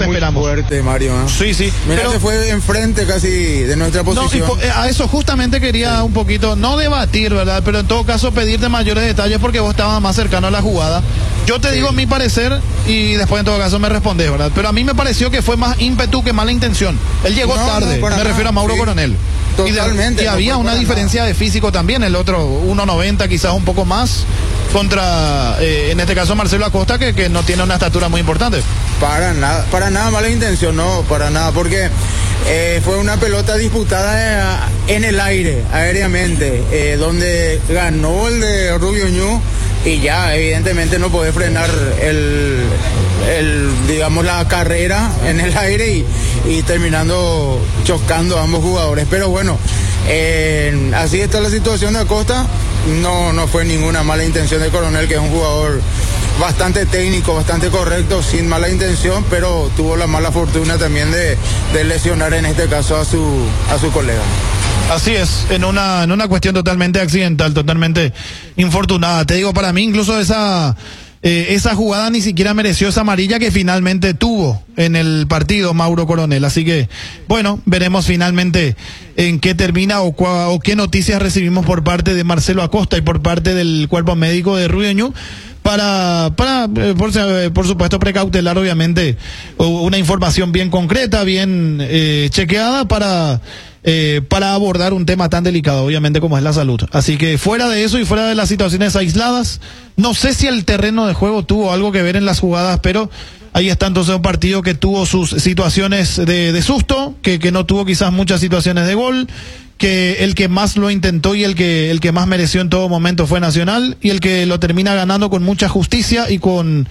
esperamos. Fuerte, Mario, ¿eh? Sí, sí. Mira, pero se fue enfrente casi de nuestra posición. No, a eso justamente quería un poquito, no debatir, ¿verdad? Pero en todo caso pedirte mayores detalles porque vos estabas más cercano a la jugada. Yo te digo mi parecer y después en todo caso me respondes, ¿verdad? Pero a mí me pareció que fue más ímpetu que mala intención. Él llegó tarde, me refiero a Mauro Coronel. Totalmente. Y había una diferencia de físico también, el otro 1.90 quizás un poco más contra, en este caso Marcelo Acosta, que no tiene una estatura muy importante. Para nada mala intención, no, para nada, porque fue una pelota disputada en el aire, aéreamente, donde ganó el de Rubio Ñu y ya evidentemente no podés frenar digamos la carrera en el aire y terminando chocando a ambos jugadores. Pero bueno, así está la situación de Acosta. No fue ninguna mala intención de Coronel, que es un jugador bastante técnico, bastante correcto, sin mala intención, pero tuvo la mala fortuna también de lesionar en este caso a su colega. Así es, en una cuestión totalmente accidental, totalmente infortunada. Te digo, para mí incluso esa jugada ni siquiera mereció esa amarilla que finalmente tuvo en el partido Mauro Coronel. Así que, bueno, veremos finalmente en qué termina o qué noticias recibimos por parte de Marcelo Acosta y por parte del cuerpo médico de Rubio Ñu para por supuesto precautelar obviamente una información bien concreta, bien chequeada para abordar un tema tan delicado, obviamente, como es la salud. Así que fuera de eso y fuera de las situaciones aisladas, no sé si el terreno de juego tuvo algo que ver en las jugadas, pero ahí está entonces un partido que tuvo sus situaciones de susto, que no tuvo quizás muchas situaciones de gol, que el que más lo intentó y el que más mereció en todo momento fue Nacional, y el que lo termina ganando con mucha justicia y con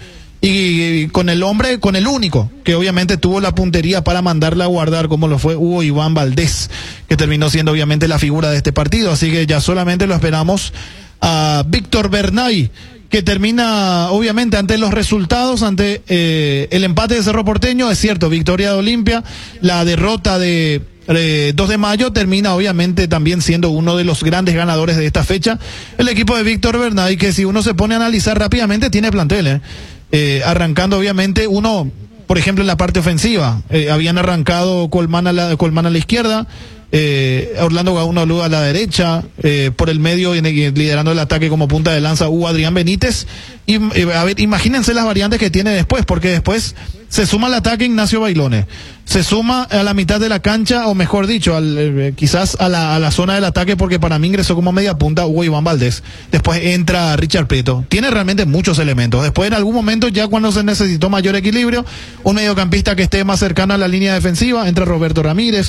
el único que obviamente tuvo la puntería para mandarla a guardar, como lo fue Hugo Iván Valdés, que terminó siendo obviamente la figura de este partido. Así que ya solamente lo esperamos a Víctor Bernay, que termina obviamente ante los resultados, ante el empate de Cerro Porteño. Es cierto, victoria de Olimpia, la derrota de 2 de mayo termina obviamente también siendo uno de los grandes ganadores de esta fecha, el equipo de Víctor Bernay, que si uno se pone a analizar rápidamente tiene plantel, arrancando obviamente uno, por ejemplo, en la parte ofensiva, habían arrancado Colmán a la izquierda, Orlando Gauno a la derecha, por el medio liderando el ataque como punta de lanza hubo Adrián Benítez, y a ver, imagínense las variantes que tiene después, porque después se suma al ataque Ignacio Bailone, se suma a la mitad de la cancha, o mejor dicho, quizás a la zona del ataque, porque para mí ingresó como media punta Hugo Iván Valdés, después entra Richard Prieto, tiene realmente muchos elementos. Después en algún momento, ya cuando se necesitó mayor equilibrio, un mediocampista que esté más cercano a la línea defensiva, entra Roberto Ramírez,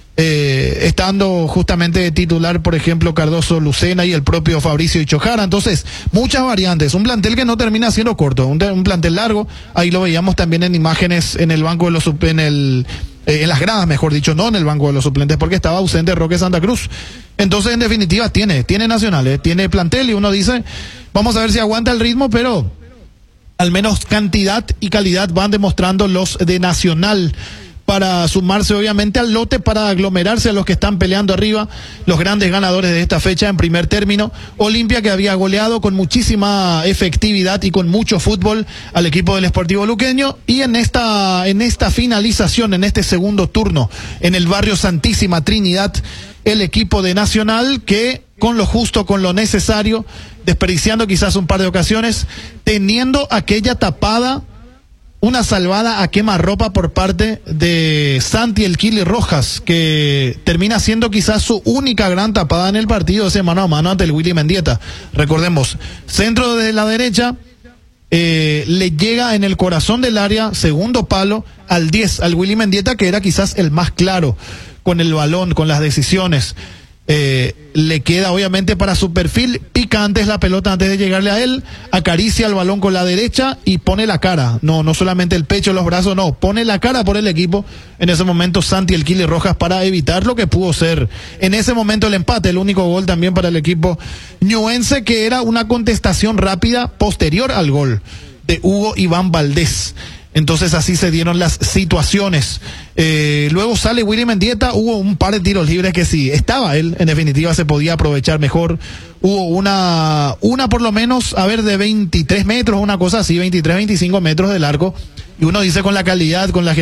estando justamente titular, por ejemplo, Cardoso Lucena y el propio Fabricio Ichojara. Entonces, muchas variantes, un plantel que no termina siendo corto, un plantel largo. Ahí lo veíamos también en imágenes en el banco de los en las gradas, mejor dicho, no en el banco de los suplentes, porque estaba ausente Roque Santa Cruz. Entonces, en definitiva, tiene Nacional, tiene plantel, y uno dice, vamos a ver si aguanta el ritmo, pero al menos cantidad y calidad van demostrando los de Nacional, para sumarse obviamente al lote, para aglomerarse a los que están peleando arriba, los grandes ganadores de esta fecha en primer término. Olimpia, que había goleado con muchísima efectividad y con mucho fútbol al equipo del Sportivo Luqueño, y en esta finalización, en este segundo turno, en el barrio Santísima Trinidad, el equipo de Nacional, que con lo justo, con lo necesario, desperdiciando quizás un par de ocasiones, teniendo aquella tapada, una salvada a quemarropa por parte de Santi el Kili Rojas, que termina siendo quizás su única gran tapada en el partido, ese mano a mano ante el Willy Mendieta. Recordemos, centro de la derecha, le llega en el corazón del área, segundo palo, al 10, al Willy Mendieta, que era quizás el más claro con el balón, con las decisiones. Le queda obviamente para su perfil, pica antes la pelota antes de llegarle a él, acaricia el balón con la derecha y pone la cara, no solamente el pecho, los brazos, no, pone la cara por el equipo en ese momento Santi el Kili Rojas, para evitar lo que pudo ser en ese momento el empate, el único gol también para el equipo ñuense, que era una contestación rápida posterior al gol de Hugo Iván Valdés. Entonces así se dieron las situaciones. Luego sale Willy Mendieta, hubo un par de tiros libres que si estaba él, en definitiva se podía aprovechar mejor. Hubo una por lo menos, de 23 metros, una cosa así, 23, 25 metros del arco. Y uno dice, con la calidad, con la